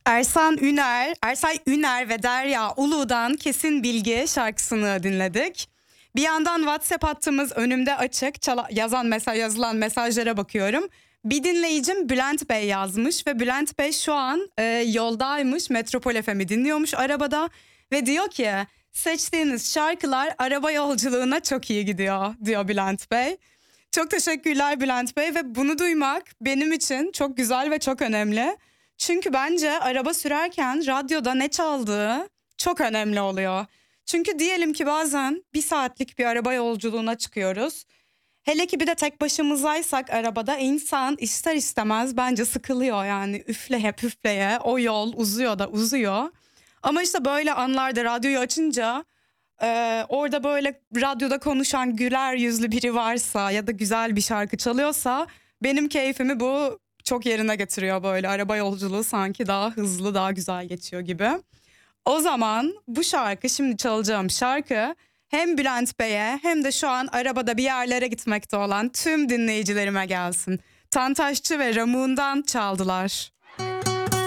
Ersay Üner ve Derya Ulu'dan Kesin Bilgi şarkısını dinledik. Bir yandan WhatsApp hattımız önümde açık. Yazılan mesajlara bakıyorum. Bir dinleyicim Bülent Bey yazmış ve Bülent Bey şu an yoldaymış. Metropol FM'i dinliyormuş arabada ve diyor ki seçtiğiniz şarkılar araba yolculuğuna çok iyi gidiyor diyor Bülent Bey. Çok teşekkürler Bülent Bey ve bunu duymak benim için çok güzel ve çok önemli. Çünkü bence araba sürerken radyoda ne çaldığı çok önemli oluyor. Çünkü diyelim ki bazen bir saatlik bir araba yolculuğuna çıkıyoruz. Hele ki bir de tek başımızaysak arabada insan ister istemez bence sıkılıyor yani üfleye o yol uzuyor da uzuyor. Ama işte böyle anlarda radyoyu açınca orada böyle radyoda konuşan güler yüzlü biri varsa ya da güzel bir şarkı çalıyorsa benim keyfimi bu çok yerine getiriyor böyle. Araba yolculuğu sanki daha hızlı daha güzel geçiyor gibi. O zaman bu şarkı şimdi çalacağım şarkı hem Bülent Bey'e hem de şu an arabada bir yerlere gitmekte olan tüm dinleyicilerime gelsin. Tantaşçı ve Ramun'dan çaldılar.